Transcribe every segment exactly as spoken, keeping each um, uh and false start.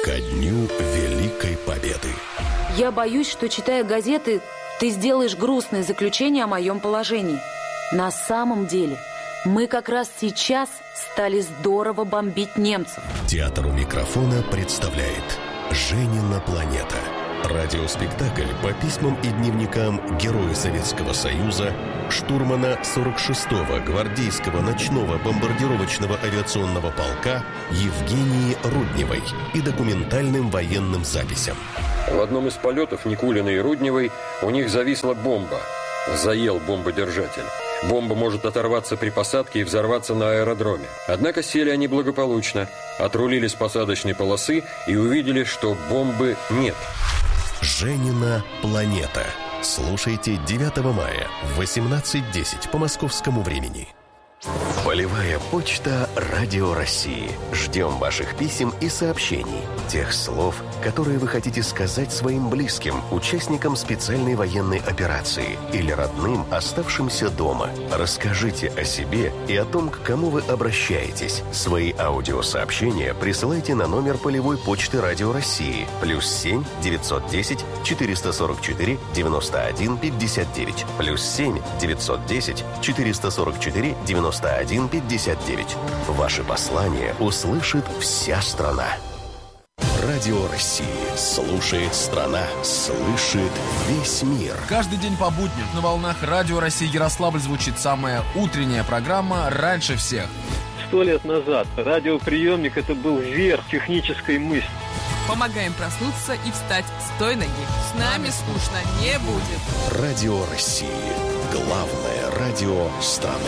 ко дню Великой Победы. Я боюсь, что, читая газеты, ты сделаешь грустное заключение о моем положении. На самом деле, мы как раз сейчас стали здорово бомбить немцев. Театр у микрофона представляет «Женина планета». Радиоспектакль по письмам и дневникам героя Советского Союза, штурмана сорок шестого гвардейского ночного бомбардировочного авиационного полка Евгении Рудневой и документальным военным записям. В одном из полетов Никулиной и Рудневой у них зависла бомба. Заел бомбодержатель. Бомба может оторваться при посадке и взорваться на аэродроме. Однако сели они благополучно, отрулили с посадочной полосы и увидели, что бомбы нет. «Женина планета». Слушайте девятого мая в восемнадцать десять по московскому времени. Полевая почта Радио России. Ждем ваших писем и сообщений. Тех слов, которые вы хотите сказать своим близким, участникам специальной военной операции или родным, оставшимся дома. Расскажите о себе и о том, к кому вы обращаетесь. Свои аудиосообщения присылайте на номер полевой почты Радио России. Плюс семь девятьсот десять четыреста сорок четыре девяносто один пятьдесят девять. Плюс семь девятьсот десять четыреста сорок четыре девяносто один пятьдесят девять. Ваши послания услышит вся страна. Радио России. Слушает страна. Слышит весь мир. Каждый день по будням на волнах Радио России Ярославль звучит самая утренняя программа «Раньше всех». Сто лет назад радиоприемник – это был верх технической мысли. Помогаем проснуться и встать с той ноги. С нами скучно не будет. Радио России. Главное радио страны.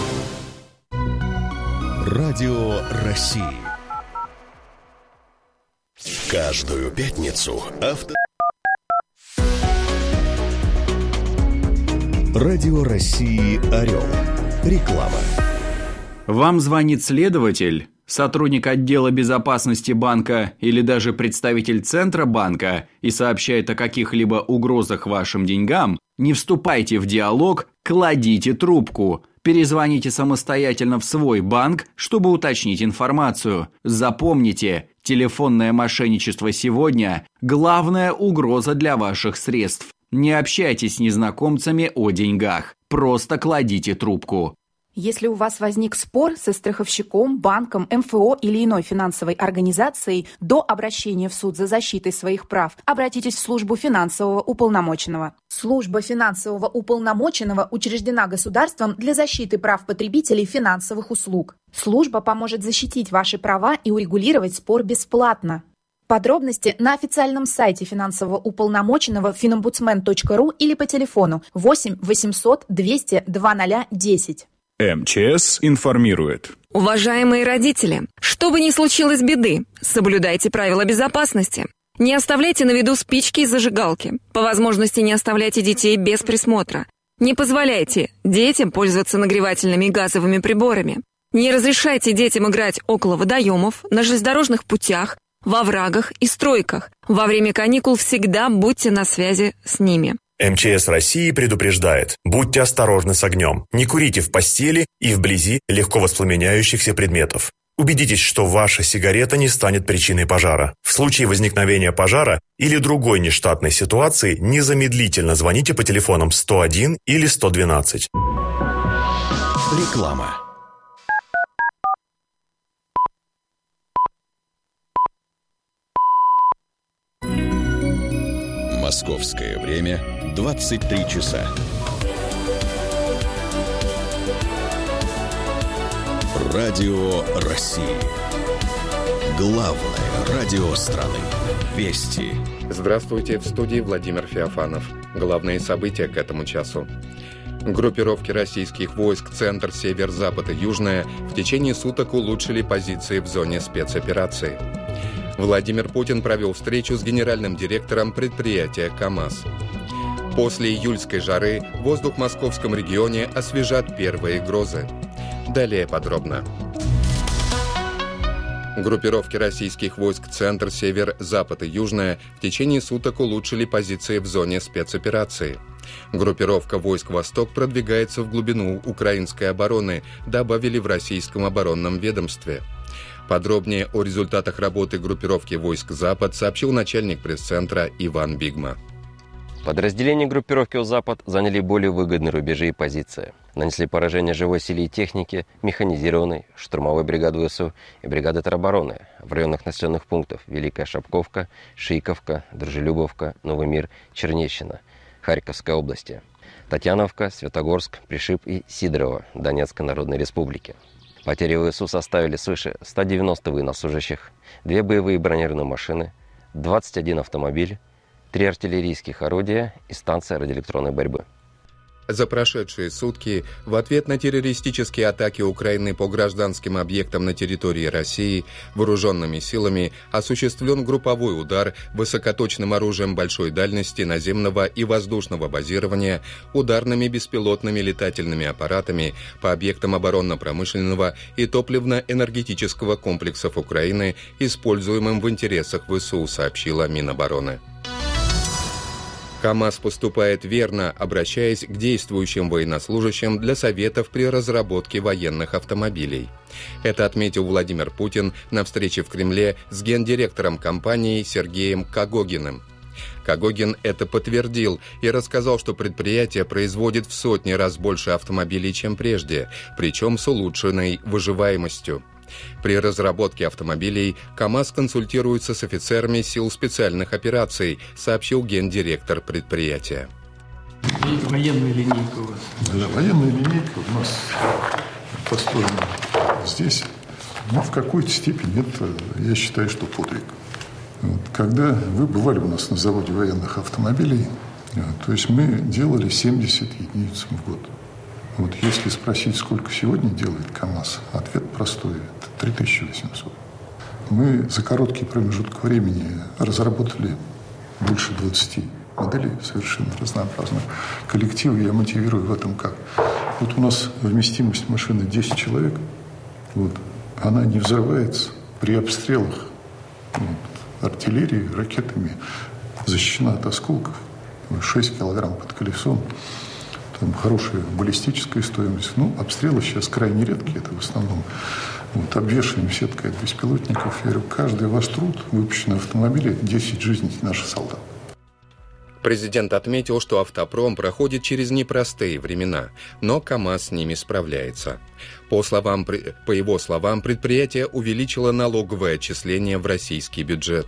Радио России. Каждую пятницу авто... Радио России «Орел». Реклама. Вам звонит следователь, сотрудник отдела безопасности банка или даже представитель центра банка и сообщает о каких-либо угрозах вашим деньгам, не вступайте в диалог, кладите трубку. Перезвоните самостоятельно в свой банк, чтобы уточнить информацию. Запомните, телефонное мошенничество сегодня – главная угроза для ваших средств. Не общайтесь с незнакомцами о деньгах. Просто кладите трубку. Если у вас возник спор со страховщиком, банком, эм эф о или иной финансовой организацией, до обращения в суд за защитой своих прав обратитесь в службу финансового уполномоченного. Служба финансового уполномоченного учреждена государством для защиты прав потребителей финансовых услуг. Служба поможет защитить ваши права и урегулировать спор бесплатно. Подробности на официальном сайте финансового уполномоченного финомбудсмен точка ру или по телефону восемь восемьсот двести два ноль десять. эм че эс информирует. Уважаемые родители, что бы ни случилось беды, соблюдайте правила безопасности. Не оставляйте на виду спички и зажигалки. По возможности не оставляйте детей без присмотра. Не позволяйте детям пользоваться нагревательными газовыми приборами. Не разрешайте детям играть около водоемов, на железнодорожных путях, во оврагах и стройках. Во время каникул всегда будьте на связи с ними. эм че эс России предупреждает: будьте осторожны с огнем, не курите в постели и вблизи легко воспламеняющихся предметов. Убедитесь, что ваша сигарета не станет причиной пожара. В случае возникновения пожара или другой нештатной ситуации незамедлительно звоните по телефонам сто один или сто двенадцать. Реклама. Московское время двадцать три часа. Радио России. Главное радио страны. Вести. Здравствуйте, в студии Владимир Феофанов. Главные события к этому часу. Группировки российских войск «Центр», «Север», «Запад» и «Южная» в течение суток улучшили позиции в зоне спецоперации. Владимир Путин провел встречу с генеральным директором предприятия КАМАЗ. После июльской жары воздух в московском регионе освежат первые грозы. Далее подробно. Группировки российских войск «Центр», «Север», «Запад» и «Южная» в течение суток улучшили позиции в зоне спецоперации. Группировка войск «Восток» продвигается в глубину украинской обороны, добавили в российском оборонном ведомстве. Подробнее о результатах работы группировки войск «Запад» сообщил начальник пресс-центра Иван Бигма. Подразделения группировки «Запад» заняли более выгодные рубежи и позиции. Нанесли поражение живой силе и технике, механизированной, штурмовой бригады ВСУ и бригады теробороны в районах населенных пунктов Великая Шапковка, Шийковка, Дружелюбовка, Новый Мир, Чернещина, Харьковской области, Татьяновка, Светогорск, Пришиб и Сидорово Донецкой Народной Республики. Потери ВСУ составили свыше ста девяноста военнослужащих, две боевые бронированные машины, двадцать один автомобиль, три артиллерийских орудия и станция радиоэлектронной борьбы. За прошедшие сутки в ответ на террористические атаки Украины по гражданским объектам на территории России вооруженными силами осуществлен групповой удар высокоточным оружием большой дальности наземного и воздушного базирования ударными беспилотными летательными аппаратами по объектам оборонно-промышленного и топливно-энергетического комплексов Украины, используемым в интересах ВСУ, сообщила Минобороны. КАМАЗ поступает верно, обращаясь к действующим военнослужащим для советов при разработке военных автомобилей. Это отметил Владимир Путин на встрече в Кремле с гендиректором компании Сергеем Кагогиным. Кагогин это подтвердил и рассказал, что предприятие производит в сотни раз больше автомобилей, чем прежде, причем с улучшенной выживаемостью. При разработке автомобилей КАМАЗ консультируется с офицерами сил специальных операций, сообщил гендиректор предприятия. И военная линейка у вас? Да, военная линейка у нас построена здесь. Но в какой-то степени это, я считаю, что подвиг. Вот, когда вы бывали у нас на заводе военных автомобилей, то есть мы делали семьдесят единиц в год. Вот если спросить, сколько сегодня делает КАМАЗ, ответ простой – это три тысячи восемьсот. Мы за короткий промежуток времени разработали больше двадцати моделей совершенно разнообразных. Коллективы я мотивирую в этом как? Вот у нас вместимость машины десять человек, вот, она не взрывается при обстрелах вот, артиллерией, ракетами, защищена от осколков, шесть килограмм под колесом. Там хорошая баллистическая стоимость. Ну, обстрелы сейчас крайне редкие, это в основном вот, обвешиваем сеткой от беспилотников. Я говорю, каждый ваш труд, выпущенный автомобиль, это десять жизней наших солдат. Президент отметил, что автопром проходит через непростые времена, но КАМАЗ с ними справляется. По, словам, по его словам, предприятие увеличило налоговое отчисление в российский бюджет.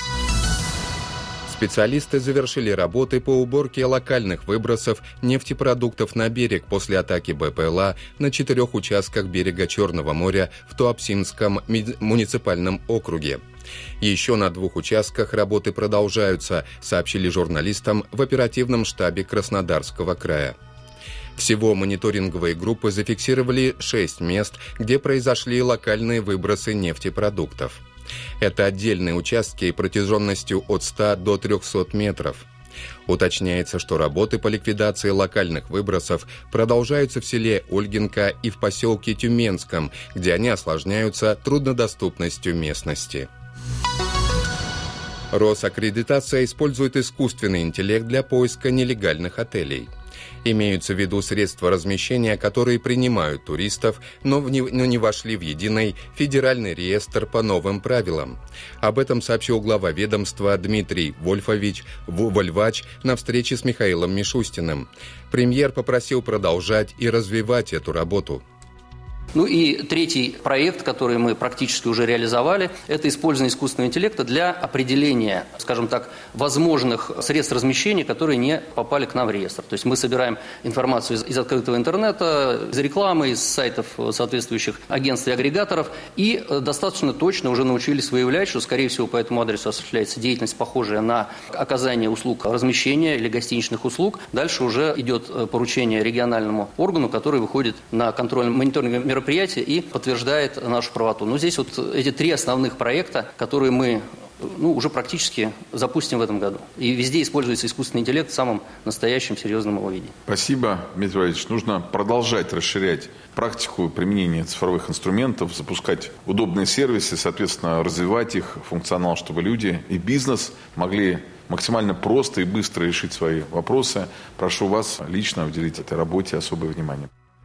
Специалисты завершили работы по уборке локальных выбросов нефтепродуктов на берег после атаки БПЛА на четырех участках берега Черного моря в Туапсинском муниципальном округе. Еще на двух участках работы продолжаются, сообщили журналистам в оперативном штабе Краснодарского края. Всего мониторинговые группы зафиксировали шесть мест, где произошли локальные выбросы нефтепродуктов. Это отдельные участки протяженностью от ста до трехсот метров. Уточняется, что работы по ликвидации локальных выбросов продолжаются в селе Ольгинка и в поселке Тюменском, где они осложняются труднодоступностью местности. Росаккредитация использует искусственный интеллект для поиска нелегальных отелей. Имеются в виду средства размещения, которые принимают туристов, но, в не, но не вошли в единый федеральный реестр по новым правилам. Об этом сообщил глава ведомства Дмитрий Вольфович Вольвач на встрече с Михаилом Мишустиным. Премьер попросил продолжать и развивать эту работу. Ну и третий проект, который мы практически уже реализовали, это использование искусственного интеллекта для определения, скажем так, возможных средств размещения, которые не попали к нам в реестр. То есть мы собираем информацию из, из открытого интернета, из рекламы, из сайтов соответствующих агентств и агрегаторов, и достаточно точно уже научились выявлять, что, скорее всего, по этому адресу осуществляется деятельность, похожая на оказание услуг размещения или гостиничных услуг. Дальше уже идет поручение региональному органу, который выходит на контрольно-мониторинговое мероприятие и подтверждает нашу правоту. Но здесь вот эти три основных проекта, которые мы ну, уже практически запустим в этом году. И везде используется искусственный интеллект в самом настоящем серьезном его виде. Спасибо, Дмитрий Валерьевич. Нужно продолжать расширять практику применения цифровых инструментов, запускать удобные сервисы, соответственно, развивать их функционал, чтобы люди и бизнес могли максимально просто и быстро решить свои вопросы. Прошу вас лично уделить этой работе особое внимание.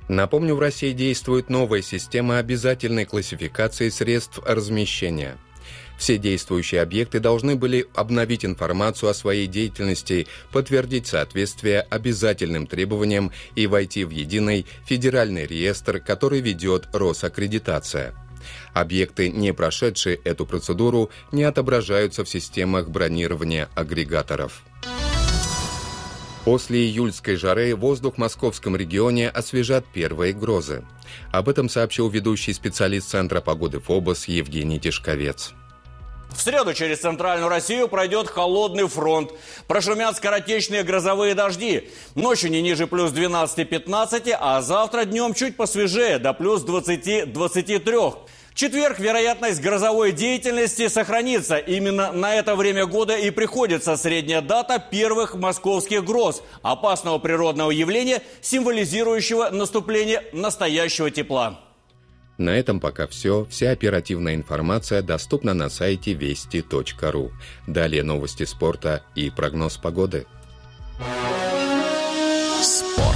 Напомню, в России действует новая система обязательной классификации средств размещения. Все действующие объекты должны были обновить информацию о своей деятельности, подтвердить соответствие обязательным требованиям и войти в единый федеральный реестр, который ведет Росаккредитация. Объекты, не прошедшие эту процедуру, не отображаются в системах бронирования агрегаторов. После июльской жары воздух в московском регионе освежат первые грозы. Об этом сообщил ведущий специалист Центра погоды ФОБОС Евгений Тишковец. В среду через центральную Россию пройдет холодный фронт. Прошумят скоротечные грозовые дожди. Ночью не ниже плюс двенадцати-пятнадцати, а завтра днем чуть посвежее, до плюс двадцати-двадцати трёх. В четверг вероятность грозовой деятельности сохранится. Именно на это время года и приходится средняя дата первых московских гроз. Опасного природного явления, символизирующего наступление настоящего тепла. На этом пока все. Вся оперативная информация доступна на сайте вести точка ру. Далее новости спорта и прогноз погоды. Спорт.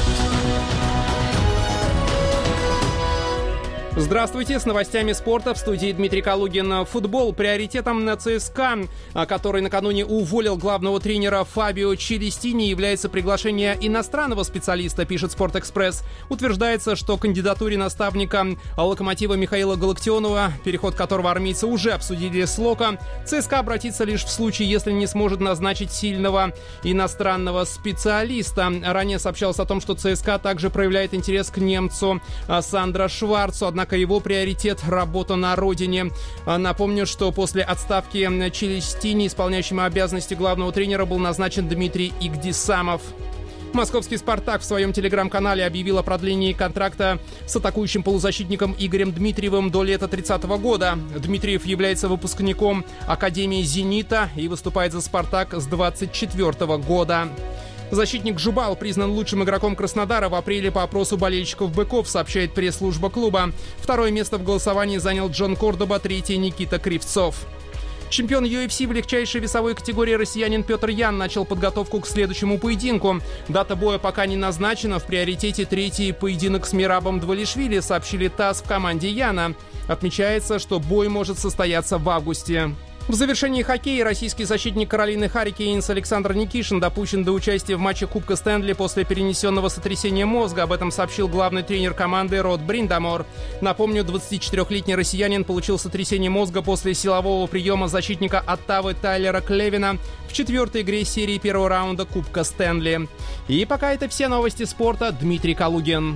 Здравствуйте, с новостями спорта в студии Дмитрий Калугин. Футбол приоритетом на ЦСКА, который накануне уволил главного тренера Фабио Челестини, является приглашение иностранного специалиста, пишет «Спортэкспресс». Утверждается, что кандидатуре наставника «Локомотива» Михаила Галактионова, переход которого армейцы уже обсудили с Локо, ЦСКА обратится лишь в случае, если не сможет назначить сильного иностранного специалиста. Ранее сообщалось о том, что ЦСКА также проявляет интерес к немцу Сандро Шварцу, однако Однако его приоритет – работа на родине. Напомню, что после отставки Челестини исполняющим обязанности главного тренера был назначен Дмитрий Игдисамов. Московский «Спартак» в своем телеграм-канале объявил о продлении контракта с атакующим полузащитником Игорем Дмитриевым до лета тридцатого года. Дмитриев является выпускником Академии «Зенита» и выступает за «Спартак» с двадцать четвёртого года. Защитник Жубал признан лучшим игроком Краснодара в апреле по опросу болельщиков «Быков», сообщает пресс-служба клуба. Второе место в голосовании занял Джон Кордоба, третье – Никита Кривцов. Чемпион ю эф си в легчайшей весовой категории россиянин Петр Ян начал подготовку к следующему поединку. Дата боя пока не назначена. В приоритете третий поединок с Мирабом Двалишвили, сообщили ТАСС в команде Яна. Отмечается, что бой может состояться в августе. В завершении хоккея российский защитник Каролины Харрикейнс Александр Никишин допущен до участия в матче Кубка Стэнли после перенесенного сотрясения мозга. Об этом сообщил главный тренер команды Род Бриндамор. Напомню, двадцатичетырёхлетний россиянин получил сотрясение мозга после силового приема защитника Оттавы Тайлера Клевина в четвертой игре серии первого раунда Кубка Стэнли. И пока это все новости спорта. Дмитрий Калугин.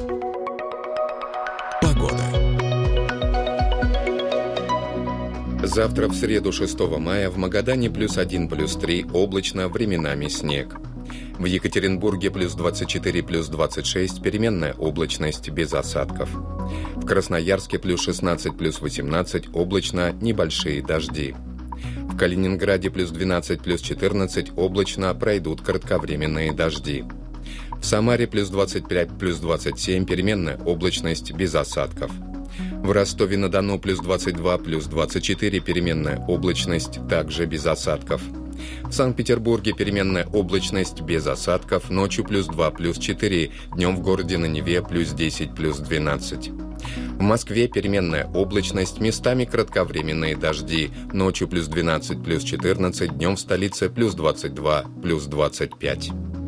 Погода. Завтра, в среду, шестого мая, в Магадане плюс один, плюс три, облачно, временами снег. В Екатеринбурге плюс двадцать четыре, плюс двадцать шесть, переменная облачность, без осадков. В Красноярске плюс шестнадцать, плюс восемнадцать, облачно, небольшие дожди. В Калининграде плюс двенадцать, плюс четырнадцать, облачно, пройдут кратковременные дожди. В Самаре плюс двадцать пять, плюс двадцать семь, переменная облачность, без осадков. В Ростове-на-Дону плюс двадцать два, плюс двадцать четыре, переменная облачность, также без осадков. В Санкт-Петербурге переменная облачность, без осадков, ночью плюс два, плюс четыре, днем в городе на Неве плюс десять, плюс двенадцать. В Москве переменная облачность, местами кратковременные дожди, ночью плюс двенадцать, плюс четырнадцать, днем в столице плюс двадцать два, плюс двадцать пять.